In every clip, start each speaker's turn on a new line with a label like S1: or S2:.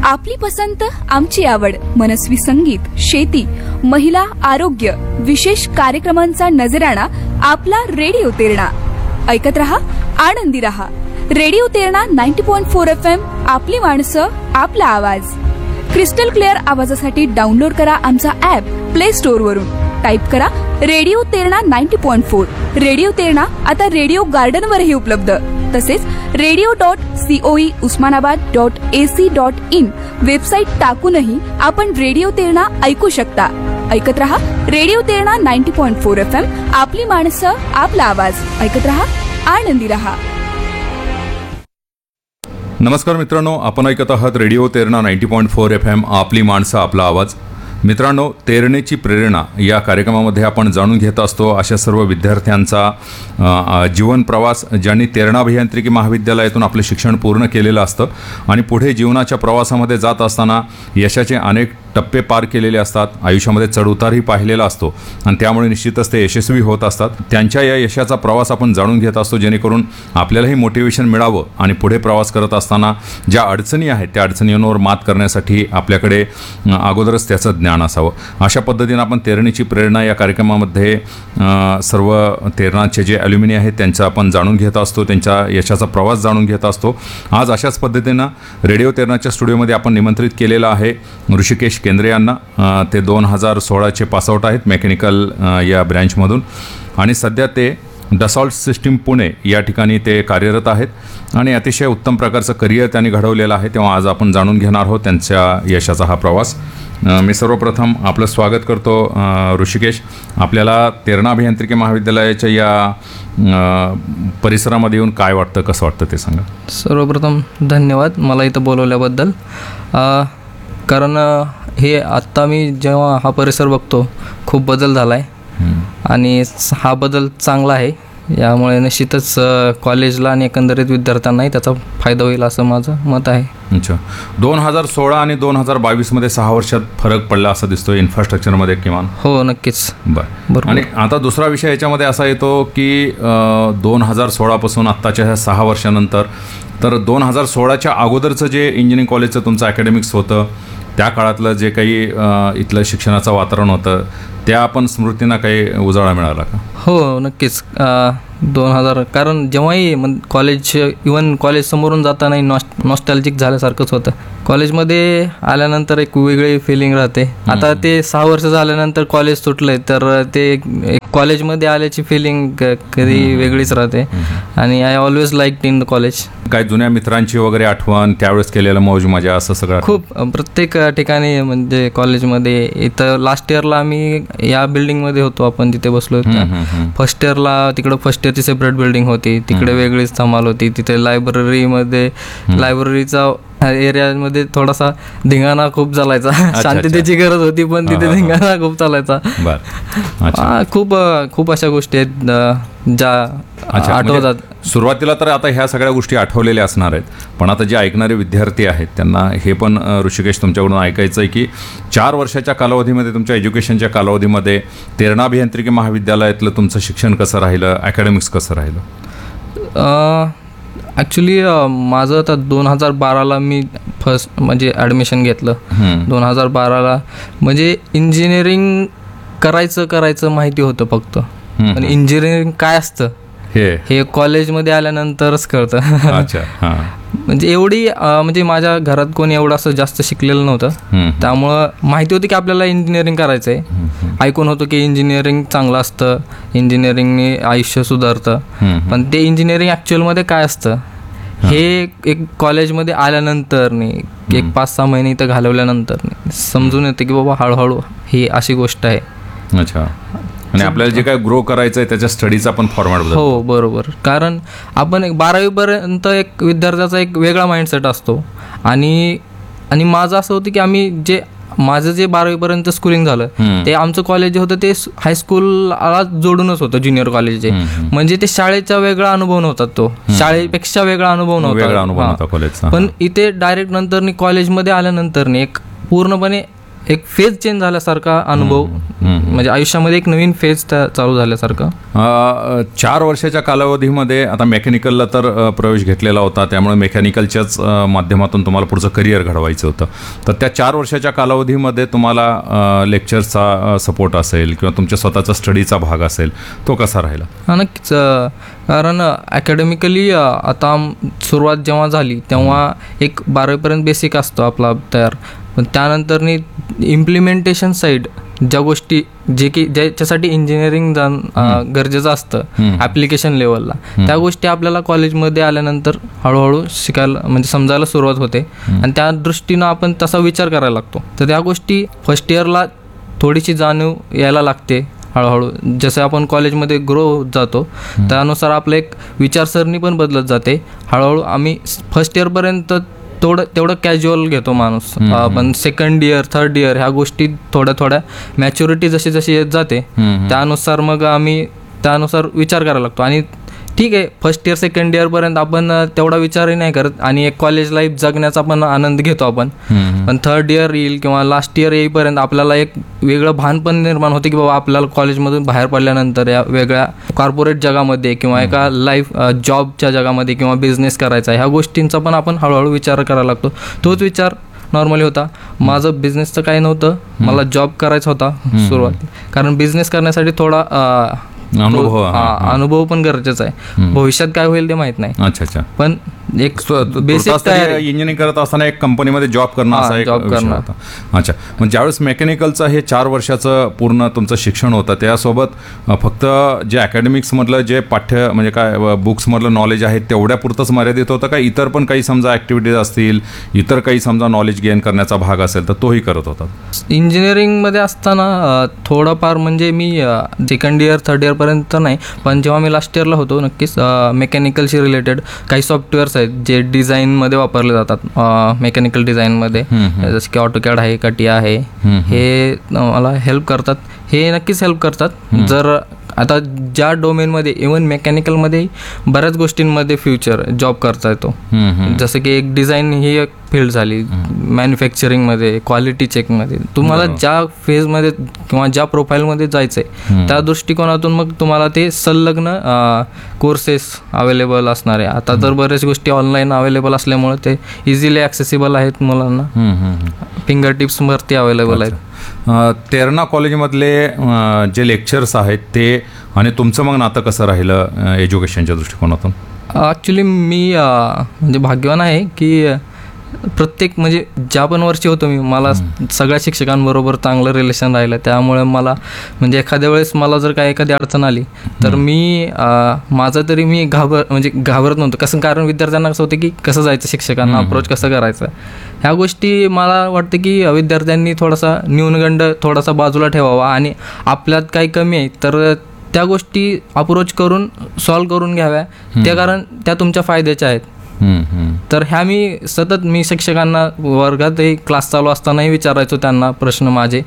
S1: आपली पसंत आमची आवड, मनस्वी संगीत, शेती, महिला, आरोग्य, विशेष कार्यक्रमांचा नजराणा आपला रेडिओ तेरणा. ऐकत रहा, आनंदी रहा. Radio Terna 90.4 FM. आपली माणसं, आपला आवाज. क्रिस्टल क्लिअर आवाजासाठी डाउनलोड करा आमचा ॲप प्ले स्टोअर वरून. टाईप करा रेडिओ तेरणा 90.4. रेडिओ तेरणा आता रेडिओ गार्डनवरही उपलब्ध. तसेच radio.coe usmanabad.ac.in वेबसाईट टाकूनही आपण रेडिओ तेरणा ऐकू शकता. ऐकत रहा रेडिओ तेरणा 90.4 FM. आपली माणसं, आपला आवाज. ऐकत रहा, आनंदी रहा.
S2: नमस्कार मित्रांनो, आपण ऐकत आहात रेडिओ तेरणा 90.4 FM. आपली माणसं, आपला आवाज. मित्रांनो, तेरणेची प्रेरणा या कार्यक्रमामध्ये आपण जाणून घेत असतो अशा सर्व विद्यार्थ्यांचा जीवन प्रवास ज्यांनी तेरणा अभियांत्रिकी महाविद्यालयातून आपले शिक्षण पूर्ण केलेलं असतं आणि पुढे जीवनाच्या प्रवासामध्ये जात असताना यशाचे अनेक टप्पे पार केलेले असतात. आयुष्यामध्ये चढउतारही पाहिलेला असतो आणि त्यामुळे निश्चितच ते यशस्वी होत असतात. त्यांच्या या यशाचा प्रवास आपण जाणून घेत असतो जेणेकरून आपल्यालाही मोटिवेशन मिळावं आणि पुढे प्रवास करत असताना ज्या अडचणी आहेत त्या अडचणींवर मात करण्यासाठी आपल्याकडे अगोदरच त्याचं ज्ञान असावं. अशा पद्धतीनं आपण तेरणीची प्रेरणा या कार्यक्रमामध्ये सर्व तेरणाचे जे ॲल्युमिनी आहेत त्यांचं आपण जाणून घेत असतो, त्यांच्या यशाचा प्रवास जाणून घेत असतो. आज अशाच पद्धतीनं रेडिओ तेरणाच्या स्टुडिओमध्ये आपण निमंत्रित केलेलं आहे ऋषिकेश केंद्रे यांना. ते 2016चे पासआउट आहेत मेकॅनिकल या ब्रँचमधून आणि सध्या ते डसॉल्ट सिस्टीम पुणे या ठिकाणी ते कार्यरत आहेत आणि अतिशय उत्तम प्रकारचं करिअर त्यांनी घडवलेलं आहे. तेव्हा आज आपण जाणून घेणार आहोत त्यांच्या यशाचा हा प्रवास. मी सर्वप्रथम आपलं स्वागत करतो ऋषिकेश. आपल्याला तेरणा अभियांत्रिकी महाविद्यालयाच्या या परिसरामध्ये येऊन काय वाटतं, कसं वाटतं ते सांगा.
S3: सर्वप्रथम धन्यवाद मला इथं बोलवल्याबद्दल. कारण हे आत्ता मी जेव्हा हा परिसर बघतो खूप बदल झाला आहे आणि हा बदल चांगला आहे. यामुळे निश्चितच कॉलेजला आणि एकंदरीत विद्यार्थ्यांनाही त्याचा फायदा होईल असं माझं मत आहे.
S2: अच्छा, 2016 आणि 2022मध्ये 6 वर्षात फरक पडला असं दिसतोय इन्फ्रास्ट्रक्चरमध्ये किमान.
S3: हो, नक्कीच.
S2: बरं. आणि आता दुसरा विषय याच्यामध्ये असा येतो की 2016पासून आत्ताच्या ह्या 6 वर्षानंतर, तर 2016च्या अगोदरचं जे इंजिनिअरिंग कॉलेजचं तुमचं अकॅडमिक्स होतं त्या काळातलं जे काही इथलं शिक्षणाचं वातावरण होतं त्या आपण स्मृतींना काही उजाळा मिळाला का?
S3: हो, नक्कीच. 2000 कारण जेव्हाही कॉलेज इवन कॉलेज समोरून जातानाही नॉस्टॅल्जिक झाल्यासारखंच होतं. कॉलेजमध्ये आल्यानंतर एक वेगळी फिलिंग राहते. आता ते 6 वर्ष झाल्यानंतर कॉलेज सुटले तर ते एक कॉलेजमध्ये आल्याची फिलिंग कधी वेगळीच राहते आणि I always like in the college.
S2: काय जुन्या मित्रांची वगैरे आठवण, त्यावेळेस केलेलं मौज मजा असं सगळं?
S3: खूप प्रत्येक ठिकाणी म्हणजे कॉलेजमध्ये. इथं लास्ट इयरला आम्ही या बिल्डिंगमध्ये होतो, आपण तिथे बसलो होतो. फर्स्ट इयरला तिकडं फर्स्ट इयरची सेपरेट बिल्डिंग होती, तिकडे वेगळीच धमाल होती. तिथे लायब्ररीमध्ये लायब्ररीचा एरियामध्ये थोडासा धिंगाणा खूप चालायचा. शांततेची गरज होती पण तिथे धिंगाणा खूप चालायचा. खूप अशा गोष्टी आहेत ज्या आठवतात.
S2: सुरुवातीला तर आता ह्या सगळ्या गोष्टी आठवलेल्या असणार आहेत, पण आता जे ऐकणारे विद्यार्थी आहेत त्यांना हे पण ऋषिकेश तुमच्याकडून ऐकायचं आहे की 4 वर्षाच्या कालावधीमध्ये, तुमच्या एज्युकेशनच्या कालावधीमध्ये तेरणा अभियांत्रिकी महाविद्यालयातलं तुमचं शिक्षण कसं राहिलं, अकॅडमिक्स कसं राहिलं?
S3: ॲक्च्युली माझं आता 2012ला मी फर्स्ट म्हणजे ॲडमिशन घेतलं. 2012ला म्हणजे इंजिनिअरिंग करायचं माहिती होतं फक्त, पण इंजिनिअरिंग काय असतं हे कॉलेजमध्ये आल्यानंतरच कळतं. म्हणजे एवढी म्हणजे माझ्या घरात कोणी एवढं असं जास्त शिकलेलं नव्हतं, त्यामुळं माहिती होती की आपल्याला इंजिनिअरिंग करायचं आहे. ऐकून होतं की इंजिनिअरिंग चांगलं असतं, इंजिनिअरिंगने आयुष्य सुधारतं, पण ते इंजिनिअरिंग ॲक्च्युअलमध्ये काय असतं हे एक कॉलेजमध्ये आल्यानंतर एक 5-6 महिने इथं घालवल्यानंतर समजून येतं की बाबा हळूहळू ही अशी गोष्ट आहे.
S2: अच्छा. आणि आपल्याला जे काय ग्रो करायचं आहे त्याच्या स्टडीचा पण फॉर्मॅट बदलतो.
S3: हो, बरोबर. कारण आपण 12वीपर्यंत एक विद्यार्थ्याचा एक वेगळा माइंडसेट असतो आणि माझं असं होतं की माझं जे 12वीपर्यंत स्कूलिंग झालं ते आमचं कॉलेज जे होतं ते हायस्कूलला जोडूनच होतं, ज्युनियर कॉलेज जे. म्हणजे ते शाळेचा वेगळा अनुभव नव्हता, तो शाळेपेक्षा वेगळा अनुभव नव्हता. पण इथे डायरेक्ट नंतर कॉलेजमध्ये आल्यानंतर एक पूर्णपणे एक फेज चेंज झाल्यासारखा अनुभव, म्हणजे आयुष्यामध्ये एक नवीन फेज चालू झाल्यासारखं.
S2: 4 वर्षाच्या कालावधीमध्ये आता मेकॅनिकलला तर प्रवेश घेतलेला होता, त्यामुळे मेकॅनिकलच्याच माध्यमातून तुम्हाला पुढचं करिअर घडवायचं होतं. तर त्या 4 वर्षाच्या कालावधीमध्ये तुम्हाला लेक्चर्सचा सपोर्ट असेल किंवा तुमच्या स्वतःचा स्टडीचा भाग असेल, तो कसा राहिला?
S3: हां, नक्कीच. कारण अकॅडमिकली आता सुरुवात जेव्हा झाली तेव्हा एक 12वीपर्यंत बेसिक असतो आपला तयार, पण त्यानंतरनी इम्प्लिमेंटेशन साईड ज्या गोष्टी की ज्याच्यासाठी इंजिनिअरिंग गरजेचं असतं ॲप्लिकेशन लेवलला, त्या गोष्टी आपल्याला कॉलेजमध्ये आल्यानंतर हळूहळू शिकायला म्हणजे समजायला सुरुवात होते आणि त्या दृष्टीनं आपण तसा विचार करायला लागतो. तर त्या गोष्टी फर्स्ट इयरला थोडीशी जाणीव यायला लागते. हळूहळू जसं आपण कॉलेजमध्ये ग्रो होत जातो त्यानुसार आपलं एक विचारसरणी पण बदलत जाते. हळूहळू आम्ही फर्स्ट इयरपर्यंत तेवढं कॅज्युअल घेतो माणूस, पण सेकंड इयर थर्ड इयर ह्या गोष्टी थोड्या मॅच्युरिटी जशी जशी येत जाते त्यानुसार मग आम्ही त्यानुसार विचार करायला लागतो. आणि ठीक आहे, फर्स्ट इयर सेकंड इयरपर्यंत आपण तेवढा विचारही नाही करत आणि एक कॉलेज लाईफ जगण्याचा पण आनंद घेतो आपण, पण थर्ड इयर येईल किंवा लास्ट इयर येईपर्यंत आपल्याला एक वेगळं भान पण निर्माण होते की बाबा आपल्याला कॉलेजमधून बाहेर पडल्यानंतर या वेगळ्या कॉर्पोरेट जगामध्ये किंवा एका लाईफ जॉबच्या जगामध्ये किंवा बिझनेस करायचा, ह्या गोष्टींचा पण आपण हळूहळू विचार करायला लागतो. तोच विचार नॉर्मली होता. माझं बिझनेसचं काही नव्हतं, मला जॉब करायचा होता सुरुवात, कारण बिझनेस करण्यासाठी थोडा अनुभव पण गरजेचा आहे. भविष्यात काय होईल ते माहित नाही.
S2: अच्छा.
S3: पण एक बेसिक
S2: इंजिनिअरिंग करत असताना एक कंपनीमध्ये जॉब करणं असा एक विषय होता. अच्छा, मग ज्यावेळेस मेकॅनिकलचं हे 4 वर्षाचं पूर्ण तुमचं शिक्षण होतं, त्यासोबत फक्त जे अकॅडमिक्समधलं जे पाठ्य म्हणजे काय बुक्समधलं नॉलेज आहे तेवढ्यापुरतंच मर्यादित होतं का इतर पण काही समजा ॲक्टिव्हिटीज असतील, इतर काही समजा नॉलेज गेन करण्याचा भाग असेल तर तोही करत होता?
S3: इंजिनिअरिंगमध्ये असताना थोडंफार म्हणजे मी सेकंड इयर थर्ड इयर पर्यंत नाही, पण जेव्हा मी लास्ट इयरला होतो नक्कीच मेकॅनिकलशी रिलेटेड काही सॉफ्टवेअर्स आहेत जे डिझाईनमध्ये वापरले जातात, मेकॅनिकल डिझाईनमध्ये, जसं की ऑटोकॅड आहे, कटिया आहे, हे मला हेल्प करतात. हे नक्कीच हेल्प करतात. जर आता ज्या डोमेनमध्ये इव्हन मेकॅनिकलमध्ये बऱ्याच गोष्टींमध्ये फ्युचर जॉब करता येतो, जसं की एक डिझाईन ही एक फील्ड झाली, मॅन्युफॅक्चरिंगमध्ये, क्वालिटी चेकमध्ये, तुम्हाला ज्या फेजमध्ये किंवा ज्या प्रोफाईलमध्ये जायचं आहे त्या दृष्टिकोनातून मग तुम्हाला ते संलग्न कोर्सेस अवेलेबल असणार आहे. आता तर बऱ्याच गोष्टी ऑनलाईन अवेलेबल असल्यामुळे ते इझिली ॲक्सेसिबल आहेत मुलांना, फिंगर टिप्सवरती अवेलेबल आहेत.
S2: तेरणा कॉलेजमधले जे लेक्चर्स आहेत ते आणि तुमचं मग नातं कसं राहिलं एज्युकेशनच्या दृष्टिकोनातून?
S3: ॲक्च्युली मी म्हणजे भाग्यवान आहे की प्रत्येक म्हणजे ज्या पण वर्षी होतो मी, मला सगळ्या शिक्षकांबरोबर चांगलं रिलेशन राहिलं. त्यामुळे मला म्हणजे एखाद्या वेळेस मला जर काय एखादी अडचण आली तर माझं तरी मी घाबरत नव्हतं. कसं, कारण विद्यार्थ्यांना कसं होतं की कसं जायचं, शिक्षकांना अप्रोच कसं करायचं, ह्या गोष्टी मला वाटतं की विद्यार्थ्यांनी थोडासा न्यूनगंड थोडासा बाजूला ठेवावा आणि आपल्यात काही कमी आहे तर त्या गोष्टी अप्रोच करून सॉल्व्ह करून घ्याव्या, त्या कारण त्या तुमच्या फायद्याच्या आहेत. तर ह्या मी शिक्षकांना वर्गातही क्लास चालू असतानाही विचारायचो त्यांना प्रश्न माझे,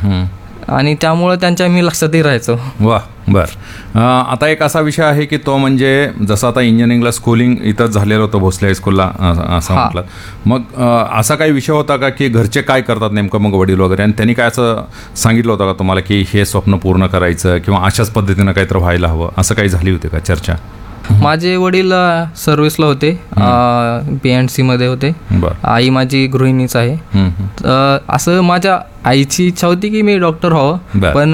S3: आणि त्यामुळे त्यांच्या मी लक्षातही राहायचो.
S2: वा, बरं. आता एक असा विषय आहे की तो म्हणजे जसं आता इंजिनिअरिंगला स्कूलिंग इथंच झालेलं होतं भोसले हायस्कूलला असं म्हटलं, मग असा काही विषय होता का की घरचे काय करतात नेमकं मग वडील वगैरे, आणि त्यांनी काय असं सांगितलं होतं का तुम्हाला की हे स्वप्न पूर्ण करायचं किंवा अशाच पद्धतीनं काहीतरी व्हायला हवं, असं काही झाली होती का चर्चा?
S3: माझे वडील सर्व्हिसला होते, PNC मध्ये होते. आई माझी गृहिणीच आहे. असं माझ्या आईची इच्छा होती की मी डॉक्टर व्हावं, पण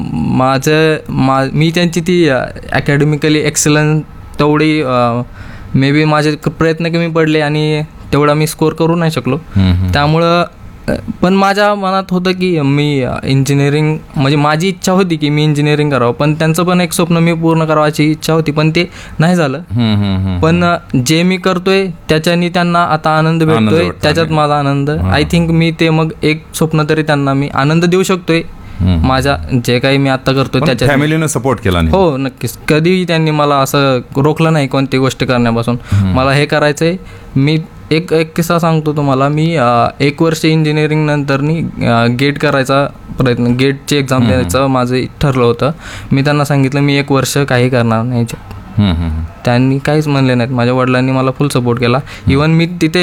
S3: मी त्यांची ती अकॅडमिकली एक्सलन्स तेवढी मे बी माझे प्रयत्न कमी पडले आणि तेवढा मी स्कोर करू नाही शकलो. त्यामुळं पण माझ्या मनात होतं की मी इंजिनिअरिंग म्हणजे माझी इच्छा होती की मी इंजिनिअरिंग करावं, पण त्यांचं पण एक स्वप्न मी पूर्ण करावाची इच्छा होती, पण ते नाही झालं. पण जे मी करतोय त्याच्यानी त्यांना आता आनंद भेटतोय, त्याच्यात माझा आनंद. आय थिंक मी ते मग एक स्वप्न तरी त्यांना मी आनंद देऊ शकतोय. माझ्या जे काही मी आता करतोय त्याच्यात
S2: फॅमिलीनं सपोर्ट केला?
S3: हो, नक्कीच. कधीही त्यांनी मला असं रोखलं नाही कोणती गोष्ट करण्यापासून. मला हे करायचंय. मी एक किस्सा सांगतो तुम्हाला. मी 1 वर्ष इंजिनिअरिंग नंतरनी गेट करायचा प्रयत्न, गेटची एक्झाम द्यायचं माझं ठरलं होतं. मी त्यांना सांगितलं मी 1 वर्ष काही करणार नाही, त्यांनी काहीच म्हणले नाहीत. माझ्या वडिलांनी मला फुल सपोर्ट केला. इवन मी तिथे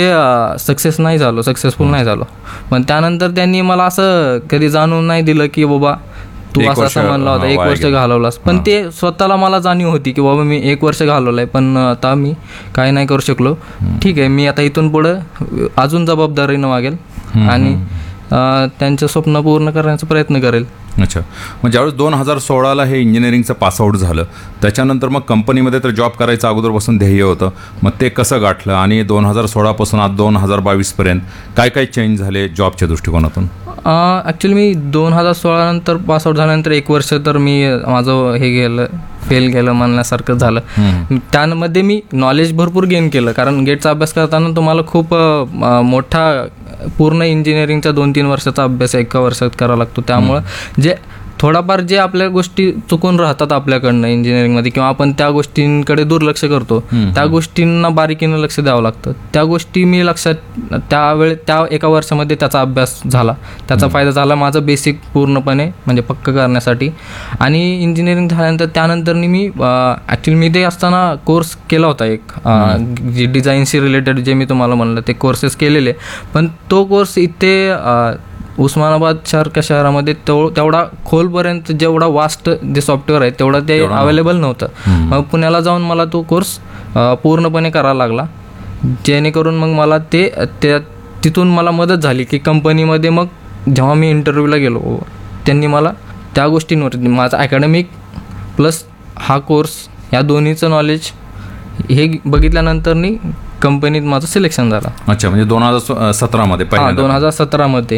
S3: सक्सेसफुल नाही झालो, पण त्यानंतर त्यांनी मला असं कधी जाणून नाही दिलं की बाबा तू असं म्हणला होता, 1 वर्ष घालवलास. पण ते स्वतःला मला जाणीव होती की बाबा मी 1 वर्ष घालवलंय, पण आता मी काही नाही करू शकलो. ठीक आहे, मी आता इथून पुढं अजून जबाबदारीनं वागेल आणि त्यांचं स्वप्न पूर्ण करण्याचा प्रयत्न करेल.
S2: अच्छा, मग ज्यावेळेस 2016ला हे इंजिनिअरिंगचं पासआउट झालं, त्याच्यानंतर मग कंपनीमध्ये तर जॉब करायचं अगोदरपासून ध्येय होतं, मग ते कसं गाठलं आणि 2016पासून आज 2022पर्यंत काय काय चेंज झाले जॉबच्या दृष्टिकोनातून?
S3: ॲक्च्युली मी 2016 नंतर पासआउट झाल्यानंतर 1 वर्ष तर मी माझं फेल गेलं म्हणण्यासारखं झालं. त्यामध्ये मी नॉलेज भरपूर गेन केलं, कारण गेटचा अभ्यास करताना तुम्हाला खूप मोठा पूर्ण इंजिनिअरिंगचा 2-3 वर्षाचा अभ्यास 1 वर्षात करावा लागतो. त्यामुळं जे थोडाफार जे आपल्या गोष्टी चुकून राहतात आपल्याकडनं इंजिनिअरिंगमध्ये, किंवा आपण त्या गोष्टींकडे दुर्लक्ष करतो, त्या गोष्टींना बारीकीनं लक्ष द्यावं लागतं. त्या गोष्टी मी लक्षात त्या 1 वर्षामध्ये त्याचा अभ्यास झाला, त्याचा फायदा झाला माझं बेसिक पूर्णपणे म्हणजे पक्क करण्यासाठी. आणि इंजिनिअरिंग झाल्यानंतर त्यानंतर मी ॲक्च्युली मी ते असताना कोर्स केला होता एक, जे डिझाईनशी रिलेटेड जे मी तुम्हाला म्हणलं ते कोर्सेस केलेले, पण तो कोर्स इथे उस्मानाबाद सारख्या शहरामध्ये तेवढा खोलपर्यंत जेवढा वास्ट जे सॉफ्टवेअर आहे तेवढं ते अवेलेबल नव्हतं. मग पुण्याला जाऊन मला तो कोर्स पूर्णपणे करावा लागला, जेणेकरून मग मला तिथून मला मदत झाली की कंपनीमध्ये मग जेव्हा मी इंटरव्ह्यूला गेलो त्यांनी मला त्या गोष्टींवर माझा अकॅडमिक प्लस हा कोर्स या दोन्हीचं नॉलेज हे बघितल्यानंतर कंपनीत माझं सिलेक्शन झालं.
S2: अच्छा, म्हणजे 2017मध्ये
S3: 2017मध्ये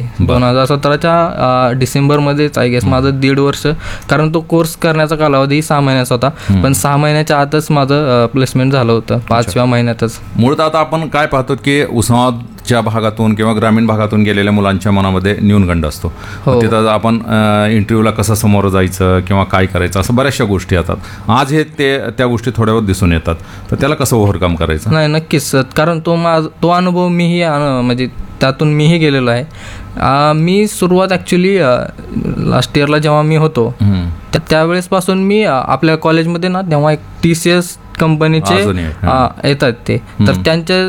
S3: 2017च्या डिसेंबरमध्येच आय गेस माझं 1.5 वर्ष, कारण तो कोर्स करण्याचा कालावधी 6 महिन्याचा होता, पण 6 महिन्याच्या आतच माझं प्लेसमेंट झालं होतं, 5व्या महिन्यातच.
S2: मुळात आता आपण काय पाहतो की उस्मानाबादच्या भागातून किंवा ग्रामीण भागातून गेलेल्या मुलांच्या मनामध्ये न्यूनगंड असतो. तिथं आपण इंटरव्ह्यूला कसं समोर जायचं किंवा काय करायचं असं बऱ्याचशा गोष्टी येतात. आज हे त्या गोष्टी थोड्यावर दिसून येतात, तर त्याला कसं ओव्हरकम करायचं?
S3: नाही, नक्कीच, कारण तो अनुभव मीही म्हणजे त्यातून मीही गेलेलो आहे. मी सुरुवात ॲक्च्युली लास्ट इयरला जेव्हा मी होतो त्यावेळेसपासून मी आपल्या कॉलेजमध्ये ना तेव्हा एक TCS कंपनीचे येतात ते, तर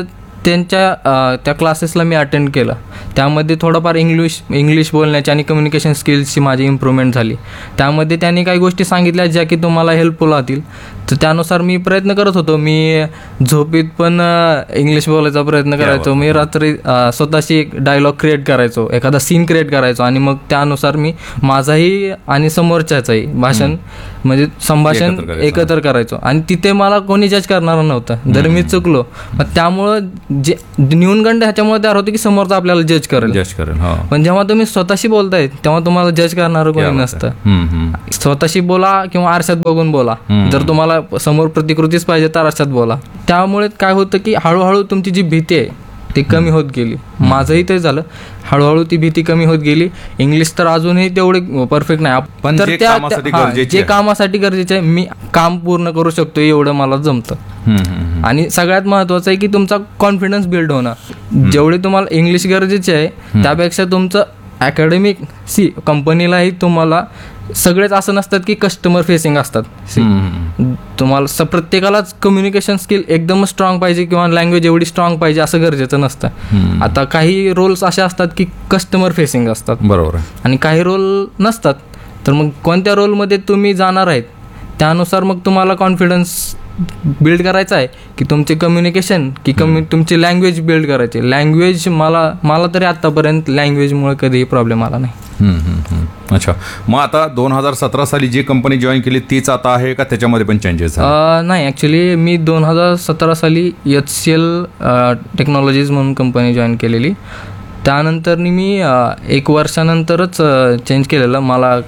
S3: त्या क्लासेसला मी अटेंड केलं. त्यामध्ये थोडंफार इंग्लिश बोलण्याची आणि कम्युनिकेशन स्किल्सची माझी इम्प्रूव्हमेंट झाली. त्यामध्ये त्यांनी काही गोष्टी सांगितल्या ज्या की तुम्हाला हेल्पफुल होतील, तर त्यानुसार मी प्रयत्न करत होतो. मी झोपेत पण इंग्लिश बोलायचा प्रयत्न करायचो. मी रात्री स्वतःशी एक डायलॉग क्रिएट करायचो, एखादा सीन क्रिएट करायचो, आणि मग त्यानुसार मी माझाही आणि समोरच्याचाही भाषण म्हणजे संभाषण एकत्र करायचो. आणि तिथे मला कोणी जज करणार नव्हतं जर मी चुकलो. मग त्यामुळं जे न्यूनगंड ह्याच्यामुळे तयार होते की समोरचा आपल्याला जज करेल. पण जेव्हा तुम्ही स्वतःशी बोलताय तेव्हा तुम्हाला जज करणारं कोणी नसतं. स्वतःशी बोला किंवा आरशात बघून बोला. जर तुम्हाला समोर प्रतिकृतीच पाहिजे तर आरशात बोला. त्यामुळे काय होतं की हळूहळू तुमची जी भीती आहे ती कमी होत गेली. माझंही ते झालं, हळूहळू ती भीती कमी होत गेली. इंग्लिश तर अजूनही तेवढे परफेक्ट नाही, पण जे कामासाठी गरजेचे आहे मी काम पूर्ण करू शकतो एवढं मला जमतं. आणि सगळ्यात महत्वाचं आहे की तुमचा कॉन्फिडन्स बिल्ड होणं. जेवढे तुम्हाला इंग्लिश गरजेचे आहे त्यापेक्षा तुमचं अकॅडमिक कंपनीलाही तुम्हाला सगळेच असं नसतात की कस्टमर फेसिंग असतात. तुम्हाला प्रत्येकालाच कम्युनिकेशन स्किल एकदम स्ट्रॉंग पाहिजे किंवा लँग्वेज एवढी स्ट्रॉंग पाहिजे असं गरजेचं नसतं. आता काही रोल्स असे असतात की कस्टमर फेसिंग असतात, बरोबर, आणि काही रोल नसतात. तर मग कोणत्या रोलमध्ये तुम्ही जाणार आहेत त्यानुसार मग तुम्हाला कॉन्फिडन्स बिल्ड करायचा आहे की तुमचे कम्युनिकेशन की तुमची लँग्वेज बिल्ड करायची. लँग्वेज मला तरी आत्तापर्यंत लँग्वेजमुळे कधीही प्रॉब्लेम आला नाही.
S2: अच्छा, मग आता 2017 साली जी कंपनी जॉईन केली तीच आता आहे का त्याच्यामध्ये पण चेंजेस?
S3: नाही, ॲक्च्युली मी 2017 साली HCL टेक्नॉलॉजीज म्हणून कंपनी जॉईन केलेली. त्यानंतर मी 1 वर्षानंतरच चेंज केलेलं. मला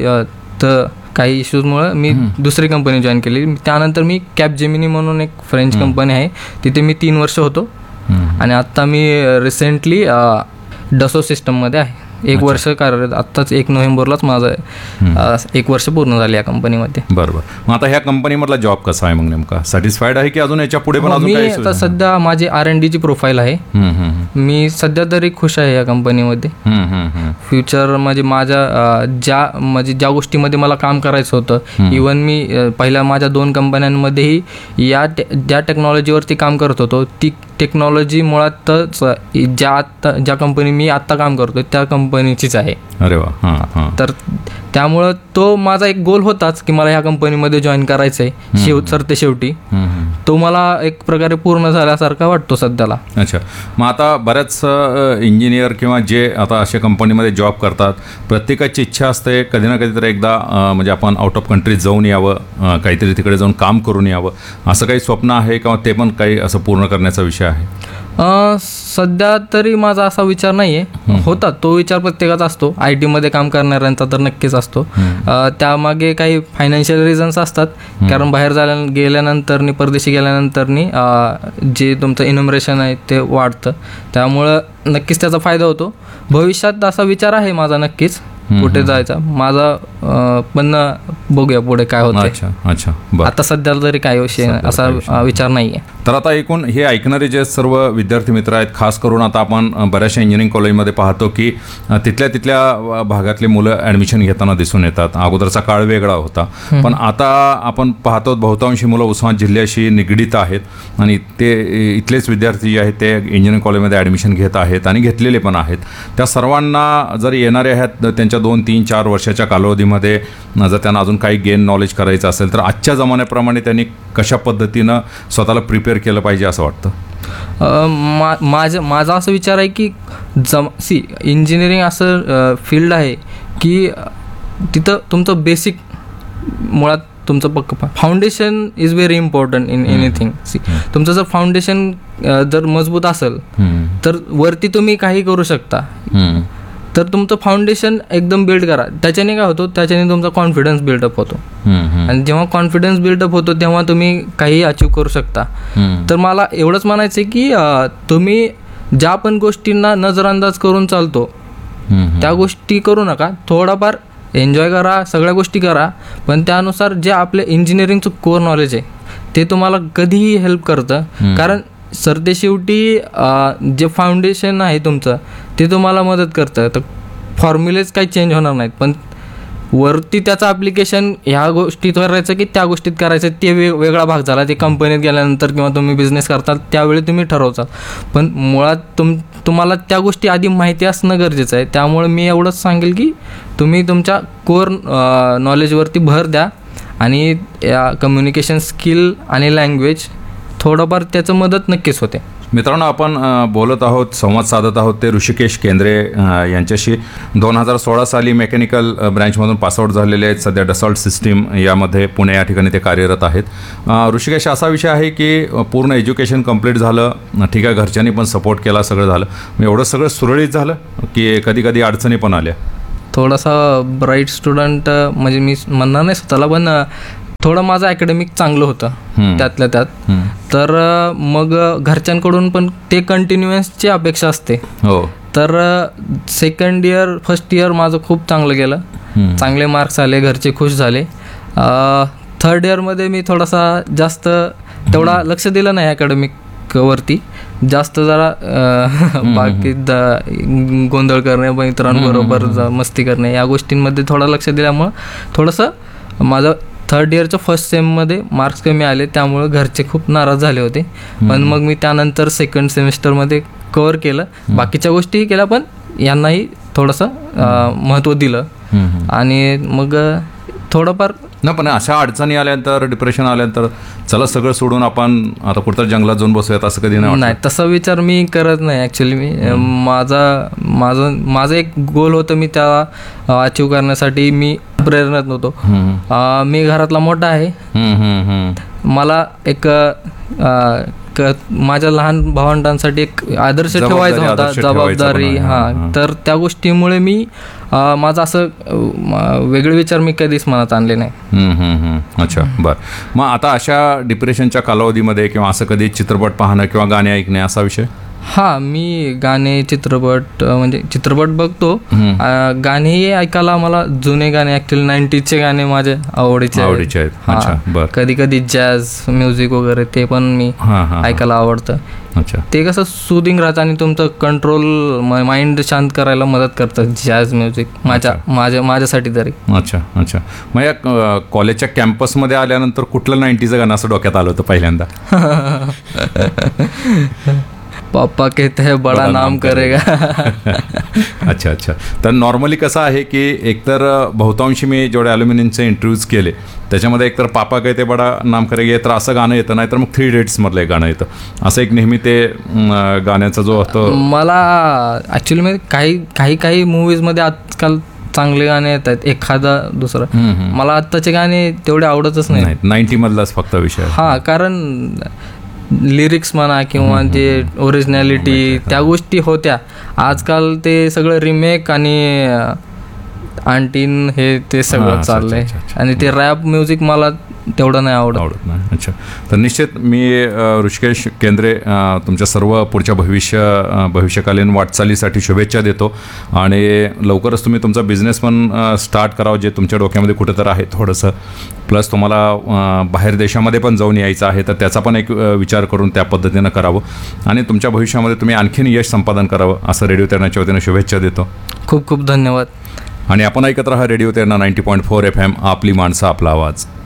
S3: काही इश्यूजमुळे मी दुसरी कंपनी जॉईन केली. त्यानंतर मी कॅपजेमिनी म्हणून एक फ्रेंच कंपनी आहे तिथे मी 3 वर्ष होतो. आणि आत्ता मी रिसेंटली डसो सिस्टममध्ये आहे. 1 वर्ष कार्यरत. आत्ताच 1 नोव्हेंबरलाच माझं 1 वर्ष पूर्ण झाले या कंपनीमध्ये.
S2: बरोबर. मग आता ह्या कंपनीमधला जॉब कसा आहे मग नेमका? सॅटिस्फाईड आहे की अजून याच्या पुढे पण अजून
S3: मी
S2: काही
S3: आता सध्या माझी R&Dची प्रोफाईल आहे. मी सध्या तरी खुश आहे या कंपनीमध्ये. फ्युचर म्हणजे ज्या गोष्टीमध्ये मला काम करायचं होतं, इवन मी पहिल्या माझ्या 2 कंपन्यांमध्येही ज्या टेक्नॉलॉजीवरती काम करत होतो ती टेक्नॉलॉजी मुळातच ज्या कंपनी मी आत्ता काम करतोय त्या कंपनीचीच आहे.
S2: अरे वा.
S3: तर त्यामुळं तो माझा एक गोल होताच की मला ह्या कंपनीमध्ये जॉईन करायचं आहे. शेवटी तो मला एक प्रकारे पूर्ण झाल्यासारखा वाटतो सध्याला.
S2: अच्छा. मग आता बऱ्याच इंजिनियर किंवा जे आता अशा कंपनीमध्ये जॉब करतात, प्रत्येकाची इच्छा असते कधी ना कधीतरी एकदा म्हणजे आपण आउट ऑफ कंट्री जाऊन यावं, काहीतरी तिकडे जाऊन काम करून यावं, असं काही स्वप्न आहे किंवा ते पण काही असं पूर्ण करण्याचा विषय आहे?
S3: सध्या तरी माझा असा विचार नाही आहे. होता तो विचार प्रत्येकाचा असतो. IT मध्ये काम करणाऱ्यांचा तर नक्कीच असतो. त्यामागे काही फायनान्शियल रिझन्स असतात. कारण बाहेर गेल्यानंतर परदेशी गेल्यानंतर जे तुमचं इनोमरेशन आहे ते वाढतं. त्यामुळं नक्कीच त्याचा फायदा होतो. भविष्यात असा विचार आहे माझा नक्कीच कुठे जायचा माझा, पण बघूया पुढे काय होतं.
S2: अच्छा.
S3: आता सध्या तरी काय विषय असा विचार नाही आहे.
S2: तर आता एकूण हे ऐकणारे जे सर्व विद्यार्थी मित्र आहेत, खास करून आता आपण बऱ्याचशा इंजिनिअरिंग कॉलेजमध्ये पाहतो की तिथल्या भागातले मुलं ॲडमिशन घेताना दिसून येतात. अगोदरचा काळ वेगळा होता, पण आता आपण पाहतो बहुतांशी मुलं उस्मानाबाद जिल्ह्याशी निगडीत आहेत आणि ते इथलेच विद्यार्थी जे आहेत ते इंजिनिअरिंग कॉलेजमध्ये ॲडमिशन घेत आहेत आणि घेतलेले पण आहेत. त्या सर्वांना जर येणारे आहेत त्यांच्या 2, 3, 4 वर्षाच्या कालावधीमध्ये जर त्यांना अजून काही गेन नॉलेज करायचं असेल तर आजच्या जमान्याप्रमाणे त्यांनी कशा पद्धतीनं स्वतःला प्रिपेअर केलं पाहिजे असं वाटतं?
S3: माझा असा विचार आहे की इंजिनिअरिंग असं फील्ड आहे की तिथं तुमचं बेसिक मुळात तुमचं पक्क foundation is very important in anything. तुमचं जर फाउंडेशन जर मजबूत असेल तर वरती तुम्ही काही करू शकता. तर तुमचं फाउंडेशन एकदम बिल्ड करा. त्याच्याने काय होतं, त्याच्याने तुमचा कॉन्फिडन्स बिल्डअप होतो. आणि जेव्हा कॉन्फिडन्स बिल्डअप होतो तेव्हा तुम्ही काही अचीव करू शकता. तर मला एवढंच म्हणायचं आहे की तुम्ही ज्या पण गोष्टींना नजरअंदाज करून चालतो त्या गोष्टी करू नका. थोडाफार एन्जॉय करा, सगळ्या गोष्टी करा, पण त्यानुसार जे आपले इंजिनिअरिंगचं कोर नॉलेज आहे ते तुम्हाला कधीही हेल्प करतं. कारण ते शेवटी जे फाउंडेशन आहे तुमचं ते तुम्हाला मदत करतं. तर फॉर्म्युलेज काही चेंज होणार नाहीत, पण वरती त्याचं ॲप्लिकेशन ह्या गोष्टीत करायचं की त्या गोष्टीत करायचं ते वेगळा भाग झाला. ते कंपनीत गेल्यानंतर किंवा तुम्ही बिझनेस करताल त्यावेळी तुम्ही ठरवचाल, पण मुळात तुम्हाला त्या गोष्टी आधी माहिती असणं गरजेचं आहे. त्यामुळे मी एवढंच सांगेल की तुम्ही तुमच्या कोर नॉलेजवरती भर द्या आणि या कम्युनिकेशन स्किल आणि लँग्वेज थोडंफार त्याचं मदत नक्कीच होते.
S2: मित्रांनो, आपण बोलत आहोत, संवाद साधत आहोत ते ऋषिकेश केंद्रे यांच्याशी. 2016 साली मेकॅनिकल ब्रँचमधून पासआउट झालेले आहेत. सध्या डसॉल्ट सिस्टीम यामध्ये पुणे या ठिकाणी ते कार्यरत आहेत. ऋषिकेश, असा विषय आहे की पूर्ण एज्युकेशन कंप्लीट झालं, ठीक आहे, घरच्यांनी पण सपोर्ट केला, सगळं झालं, मग एवढं सगळं सुरळीत झालं की कधी कधी अडचणी पण आल्या?
S3: थोडासा ब्राईट स्टुडंट म्हणजे मी म्हणणार नाही स्वतःला, पण थोडं माझं अकॅडमिक चांगलं होतं त्यातल्या त्यात. तर मग घरच्यांकडून पण ते कंटिन्युअन्सची अपेक्षा असते. तर सेकंड इयर फर्स्ट इयर माझं खूप चांगलं गेलं, चांगले मार्क्स आले, घरचे खुश झाले. थर्ड इयरमध्ये मी थोडासा जास्त तेवढा लक्ष दिलं नाही अकॅडमिक वरती, जास्त जरा बाकी गोंधळ करणे, मित्रांबरोबर मस्ती करणे या गोष्टींमध्ये थोडं लक्ष दिल्यामुळं थोडंसं माझं थर्ड इयरच्या फर्स्ट सेममध्ये मार्क्स कमी आले, त्यामुळे घरचे खूप नाराज झाले होते. पण मग मी त्यानंतर सेकंड सेमिस्टरमध्ये कव्हर केलं, बाकीच्या गोष्टीही केल्या, पण यांनाही थोडंसं महत्त्व दिलं. आणि मग थोडंफार
S2: ना, पण अशा अडचणी आल्यानंतर, डिप्रेशन आल्यानंतर चला सगळं सोडून आपण आता कुठं जंगलात जाऊन बसूयात असं कधी नाही?
S3: तसा विचार मी करत नाही ॲक्च्युली. माझं एक गोल होतं, मी त्या अचीव करण्यासाठी मी प्रेरणत नव्हतो. मी घरातला मोठा आहे, मला एक माझ्या लहान भावंडांसाठी एक आदर्श ठेवायचा होता, जबाबदारी. तर त्या गोष्टीमुळे मी माझं असं वेगळे विचार मी कधीच मनात आणले नाही.
S2: अच्छा, बरं. मग आता अशा डिप्रेशनच्या कालावधीमध्ये किंवा असं कधी चित्रपट पाहणं किंवा गाणे ऐकणे असा विषय?
S3: हा, मी गाणे, चित्रपट म्हणजे चित्रपट बघतो. गाणेही ऐकायला मला जुने गाणे, ऍक्च्युअली 90चे गाणे माझे आवडीचे
S2: आहेत. अच्छा, बरं.
S3: कधी कधी जॅझ म्युझिक वगैरे ते पण मी ऐकायला आवडतं.
S2: अच्छा, ते
S3: कसं सुदिंग राहतं आणि तुमचं कंट्रोल, माइंड शांत करायला मदत करतं जॅझ म्युझिक माझ्यासाठी तरी.
S2: अच्छा अच्छा. मग या कॉलेजच्या कॅम्पसमध्ये आल्यानंतर कुठलं 90चं गाणं असं डोक्यात आलं होतं पहिल्यांदा?
S3: पापा कहते हैं बडा नाम करेगा.
S2: अच्छा अच्छा. तर नॉर्मली कसं आहे की एकतर बहुतांशी मी जेवढे ॲल्युमिनियमचे इंटरव्ह्यूज केले त्याच्यामध्ये एकतर पापा कहते बडा नाम करेगा तर असं गाणं येतं, नाहीतर मग 3 Idiotsमधलं एक गाणं येतं. असं एक नेहमी ते गाण्याचा जो होतो. मला
S3: ॲक्च्युली काही मूवीजमध्ये आजकाल चांगले गाणे येत आहेत, एखादा दुसरं. मला आत्ताचे गाणे तेवढे आवडतच नाही.
S2: 90 मधलाच फक्त विषय.
S3: हां, कारण लिरिक्स म्हणा किंवा जे ओरिजिनॅलिटी त्या गोष्टी होत्या. आजकाल ते सगळं रिमेक आणि आणखीन हे ते सगळं चाललंय. आणि ते रॅप म्युझिक मला तेवढं नाही आवडत
S2: नाही. अच्छा. तर निश्चित मी ऋषिकेश केंद्रे तुमच्या सर्व पुढच्या भविष्यकालीन वाटचालीसाठी शुभेच्छा देतो आणि लवकरच तुम्ही तुमचा बिझनेस पण स्टार्ट करावं, जे तुमच्या डोक्यामध्ये कुठं तर आहे थोडंसं. प्लस तुम्हाला बाहेर देशामध्ये पण जाऊन यायचं आहे, तर त्याचा पण एक विचार करून त्या पद्धतीनं करावं आणि तुमच्या भविष्यामध्ये तुम्ही आणखीन यश संपादन करावं असं रेडिओ तेरणाच्या वतीनं शुभेच्छा देतो.
S3: खूप खूप धन्यवाद.
S2: आणि आपण ऐकत राहा रेडिओ तेरणा 90.4 FM, आपली माणसं आपला आवाज.